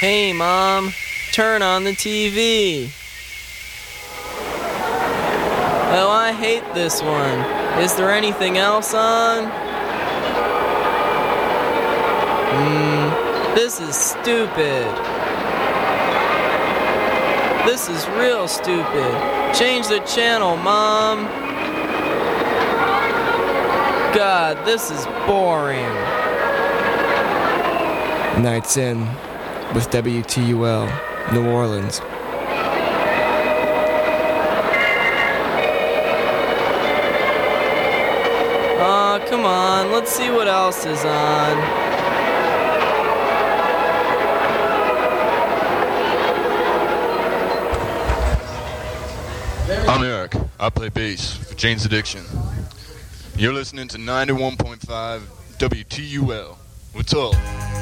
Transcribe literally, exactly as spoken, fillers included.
Hey, Mom, turn on the T V. Oh, I hate this one. Is there anything else on? Hmm, this is stupid. This is real stupid. Change the channel, Mom. God, this is boring. Nights In with W T U L, New Orleans. Aw, oh, come on, let's see what else is on. I'm Eric. I play bass for Jane's Addiction. You're listening to ninety-one point five W T U L. What's up?